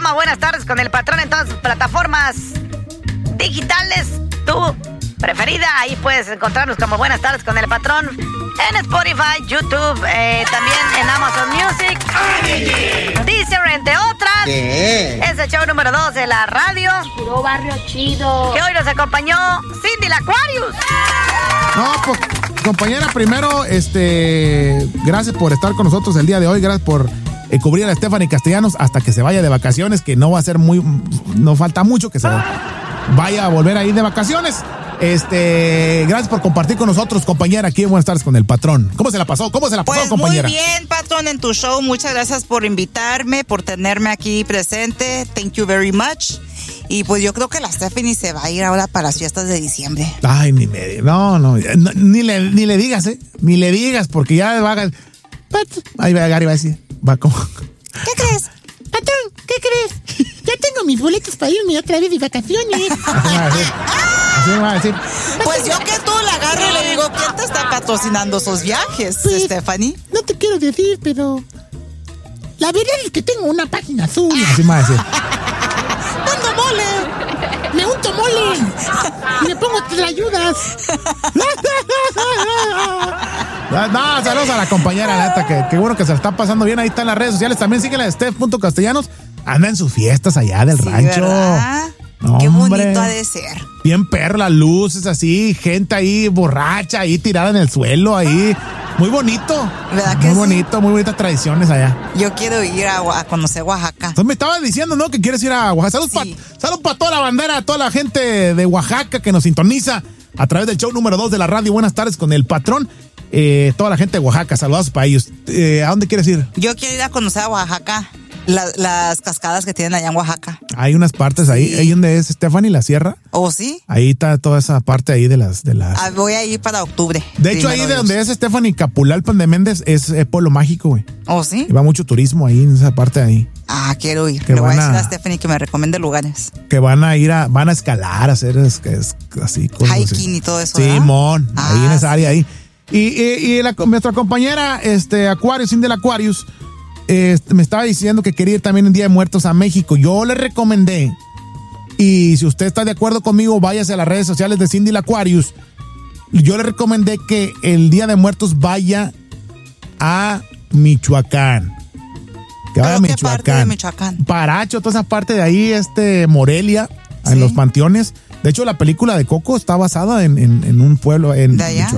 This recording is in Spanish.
programa Buenas Tardes con el Patrón en todas sus plataformas digitales. Tu preferida, ahí puedes encontrarnos como Buenas Tardes con el Patrón en Spotify, YouTube, también en Amazon Music, Deezer, entre otras. Es el show número 2 de la radio. Puro barrio chido. Que hoy nos acompañó Cindy la Aquarius. No, pues, compañera, primero, gracias por estar con nosotros el día de hoy. Gracias por cubrir a Stephanie Castellanos hasta que se vaya de vacaciones, que no va a ser no falta mucho que se vaya a volver a ir de vacaciones. Gracias por compartir con nosotros, compañera, aquí en Buenas Tardes con el Patrón. ¿Cómo se la pasó? Pues compañera? Muy bien, Patrón, en tu show. Muchas gracias por invitarme, por tenerme aquí presente. Thank you very much. Y pues yo creo que la Stephanie se va a ir ahora para las fiestas de diciembre. Ay, ni le digas, ni le digas, porque ya va a... Ahí va Gary, va a decir, va como... ¿Qué crees? Patrón, ¿qué crees? Ya tengo mis boletos para irme otra vez de vacaciones. Así me va a decir. Pues yo que tú la agarro y le digo, ¿quién te está patrocinando esos viajes, pues, Stephanie? No te quiero decir, pero... La verdad es que tengo una página azul. Así me va a decir. ¡Dando mole! Me unto mole y me pongo ayudas. No, saludos a la compañera, neta, que bueno que se la está pasando bien. Ahí está en las redes sociales. También síguela de Steph.Castellanos. Anda en sus fiestas allá del rancho. ¿Verdad? No, qué hombre, bonito ha de ser. Bien perro, las luces así, gente ahí borracha, ahí tirada en el suelo, ahí. Muy bonito. ¿Verdad que muy sí? bonito, muy bonitas tradiciones allá. Yo quiero ir a conocer Oaxaca. Entonces me estabas diciendo, ¿no? Que quieres ir a Oaxaca. Salud para toda la bandera, a toda la gente de Oaxaca que nos sintoniza a través del show número 2 de la radio. Buenas tardes con el Patrón. Toda la gente de Oaxaca, saludos para ellos. ¿A dónde quieres ir? Yo quiero ir a conocer a Oaxaca. Las cascadas que tienen allá en Oaxaca. Hay unas partes ahí, ahí donde es Stephanie, la sierra. ¿Oh, sí? Ahí está toda esa parte ahí de las... Voy a ir para octubre. De hecho, ahí de donde es Stephanie, Capulalpan de Méndez, es pueblo mágico, güey. ¿Oh, sí? Y va mucho turismo ahí, en esa parte de ahí. Ah, quiero ir. Que le voy a decir a Stephanie que me recomiende lugares. Que van a escalar, a hacer así cosas. Hiking y todo eso, ¿verdad? Simón, ahí en esa área ahí. Y nuestra compañera, Aquarius, Cindy Aquarius, me estaba diciendo que quería ir también en Día de Muertos a México. Yo le recomendé, y si usted está de acuerdo conmigo, váyase a las redes sociales de Cindy Aquarius. Yo le recomendé que el Día de Muertos vaya a Michoacán. Que vaya a Michoacán. ¿Qué parte de Michoacán? Paracho, toda esa parte de ahí, Morelia, ¿sí? En los panteones. De hecho, la película de Coco está basada en un pueblo en ¿de allá? Michoacán.